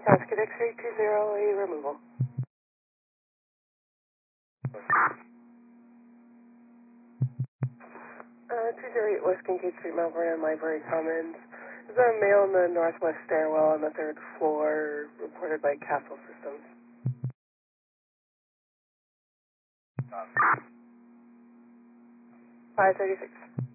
Casket X-ray 208 removal. 208 West Kincaid Street, Mount Vernon, Library Commons. There's a male in the northwest stairwell on the 3rd floor, reported by Castle Systems. 536.